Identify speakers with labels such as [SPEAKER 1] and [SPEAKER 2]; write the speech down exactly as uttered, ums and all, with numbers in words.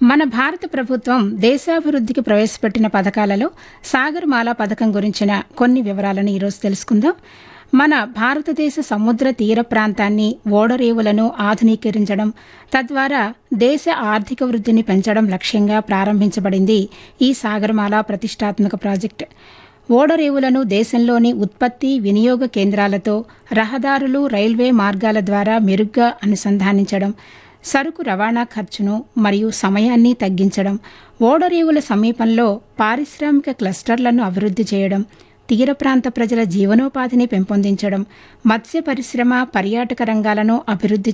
[SPEAKER 1] మన భారత ప్రభుత్వం దేశాభివృద్ధికి ప్రవేశపెట్టిన పథకాలలో సాగర్మాల పథకం గురించిన కొన్ని వివరాలను ఈరోజు తెలుసుకుందాం. మన భారతదేశ సముద్ర తీర ప్రాంతాన్ని ఓడరేవులను ఆధునీకరించడం, తద్వారా దేశ ఆర్థిక వృద్ధిని పెంచడం లక్ష్యంగా ప్రారంభించబడింది ఈ సాగర్మాల ప్రతిష్టాత్మక ప్రాజెక్టు. ఓడరేవులను దేశంలోని ఉత్పత్తి వినియోగ కేంద్రాలతో, రహదారులు రైల్వే మార్గాల ద్వారా మెరుగ్గా అనుసంధానించడం, సరుకు రవాణా ఖర్చును మరియు సమయాన్ని తగ్గించడం, ఓడరేవుల సమీపంలో పారిశ్రామిక క్లస్టర్లను అభివృద్ధి చేయడం, తీర ప్రాంత ప్రజల జీవనోపాధిని పెంపొందించడం, మత్స్య పరిశ్రమ పర్యాటక రంగాలను అభివృద్ధి